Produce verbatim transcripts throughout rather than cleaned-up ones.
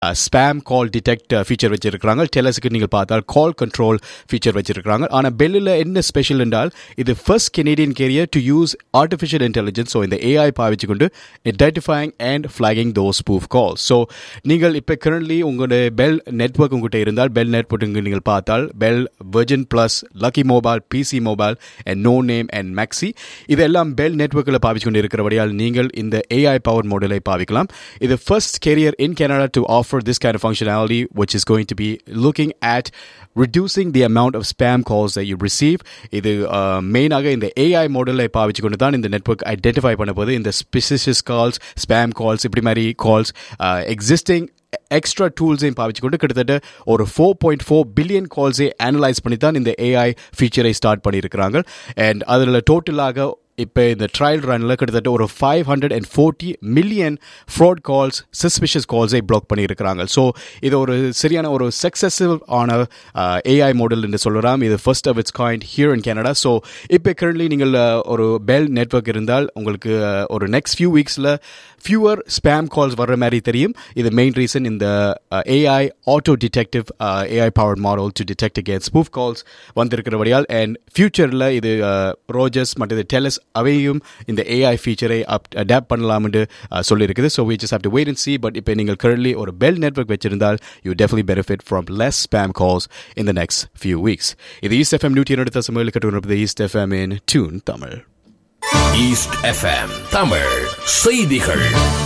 Spam கால் detect feature வச்சிருக்காங்க. டெலஸுக்கு நீங்கள் பார்த்தால் கால் கண்ட்ரோல் ஃபீச்சர் வச்சிருக்காங்க. ஆனால் பெல்லில் என்ன ஸ்பெஷல் என்றால் இது first Canadian carrier to use artificial intelligence. So இந்த ஏஐ பாவிச்சு கொண்டு identifying and ஃபிளாகிங் those spoof calls. So நீங்கள் இப்போ கரண்ட்லி உங்களுடைய பெல் நெட்வொர்க் உங்கள்கிட்ட இருந்தால் பெல் நெட்வொர்க்கு நீங்கள் பார்த்தால் bell, virgin plus, lucky mobile, PC mobile and no name and maxi இதெல்லாம் பெல் நெட்வொர்க்கில் பாவிச்சு கொண்டு இருக்கிறபடியால் நீங்கள் இந்த ஏஐ பவர் மாடலை பாவிக்கலாம். இது first carrier in Canada to offer for this kind of functionality, which is going to be looking at reducing the amount of spam calls that you receive. இது மெயினாக இந்த ஏஐ மாடலை பாவிச்சு கொண்டு தான் இந்த நெட்வொர்க் ஐடென்டிஃபை பண்ண போது இந்த ஸ்பெசிஷியஸ் கால்ஸ், ஸ்பேம் கால்ஸ், இப்படி மாதிரி கால்ஸ் எக்ஸிஸ்டிங் எக்ஸ்ட்ரா டூல்ஸையும் பாவிச்சு கொண்டு கிட்டத்தட்ட ஒரு ஃபோர் பாயிண்ட் ஃபோர் பில்லியன் கால்ஸை அனலைஸ் பண்ணி தான் இந்த ஏஐ ஃபீச்சரை ஸ்டார்ட் பண்ணியிருக்கிறாங்க. அண்ட் அதில் டோட்டலாக இப்போ இந்த ட்ரையல் ரன்னில் கிட்டத்தட்ட ஒரு five hundred and forty million fraud calls, suspicious கால்ஸை பிளாக் பண்ணியிருக்கிறாங்க. ஸோ இது ஒரு சரியான ஒரு சக்ஸஸ்ஃபுல் ஆன ஏஐ மாடல் என்று சொல்லலாம். இது first of it's kind here in Canada. So இப்போ கரண்ட்லி நீங்கள் ஒரு பெல் நெட்வொர்க் இருந்தால் உங்களுக்கு ஒரு next few வீக்ஸில் fewer spam calls வர்ற மாதிரி தெரியும். இது மெயின் ரீசன் இந்த AI auto detective AI powered model to detect against spoof calls வந்திருக்கிறபடியால் and ஃபியூச்சரில் இது ரோஜர்ஸ் மற்றது டெலஸ் அவையும் இந்த ஏஐ ஃபீச்சரை அப் அடாப்ட் பண்ணலாம்னு சொல்லியிருக்குது. So we just have to wait and see. But இப்போ நீங்கள் currently ஒரு பெல் நெட்வொர்க் வச்சிருந்தால் you definitely benefit from less spam calls in the next few weeks. இது ஈஸ்ட் எஃப்எம் நூற்றி இரண்டு தசம் ஏழு கட்டுறது ஈஸ்ட் எஃப்எம் இன் tune Tamil. East FM Tamil செய்திகள்.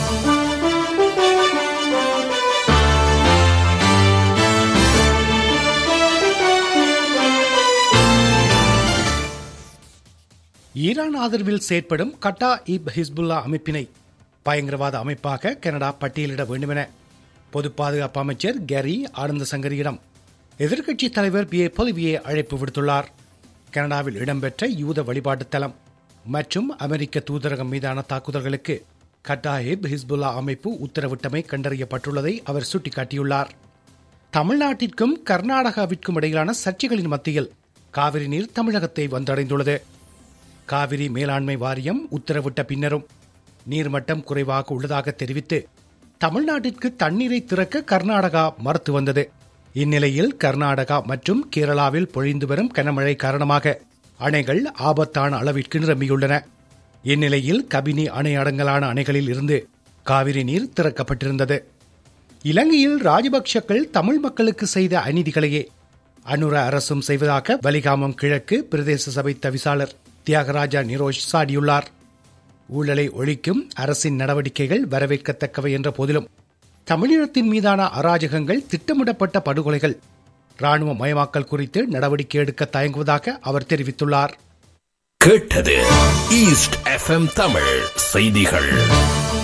ஈரான் ஆதரவில் செயற்படும் கட்டா இப் ஹிஸ்புல்லா அமைப்பினை பயங்கரவாத அமைப்பாக கனடா பட்டியலிட வேண்டுமென பொது பாதுகாப்பு அமைச்சர் கேரி ஆனந்த சங்கரியிடம் எதிர்க்கட்சித் தலைவர் பி ஏ பொலிவியே அழைப்பு விடுத்துள்ளார். கனடாவில் இடம்பெற்ற யூத வழிபாட்டு தலம் மற்றும் அமெரிக்க தூதரகம் மீதான தாக்குதல்களுக்கு கட்டா இப் ஹிஸ்புல்லா அமைப்பு உத்தரவிட்டமை கண்டறியப்பட்டுள்ளதை அவர் சுட்டிக்காட்டியுள்ளார். தமிழ்நாட்டிற்கும் கர்நாடகாவிற்கும் இடையிலான சர்ச்சைகளின் மத்தியில் காவிரி நீர் தமிழகத்தை வந்தடைந்துள்ளது. காவிரி மேலாண்மை வாரியம் உத்தரவிட்ட பின்னரும் நீர்மட்டம் குறைவாக உள்ளதாக தெரிவித்து தமிழ்நாட்டிற்கு தண்ணீரை திறக்க கர்நாடகா மறுத்து வந்தது. இந்நிலையில் கர்நாடகா மற்றும் கேரளாவில் பொழிந்து வரும் கனமழை காரணமாக அணைகள் ஆபத்தான அளவிற்கு நிரம்பியுள்ளன. இந்நிலையில் கபினி அணை அடங்கலான அணைகளில் இருந்து காவிரி நீர் திறக்கப்பட்டிருந்தது. இலங்கையில் ராஜபக்சக்கள் தமிழ் மக்களுக்கு செய்த அநீதிகளையே அனுர அரசும் செய்வதாக வலிகாமம் கிழக்கு பிரதேச சபை தவிசாளர் தியாகராஜா நிரோஷ் சாடியுள்ளார். ஊழலை ஒழிக்கும் அரசின் நடவடிக்கைகள் வரவேற்கத்தக்கவை என்ற போதிலும் தமிழினத்தின் மீதான அராஜகங்கள், திட்டமிடப்பட்ட படுகொலைகள், ராணுவ மயமாக்கல் குறித்து நடவடிக்கை எடுக்க தயங்குவதாக அவர் தெரிவித்துள்ளார். கேட்டது ஈஸ்ட் எஃப்எம் தமிழ் செய்திகள்.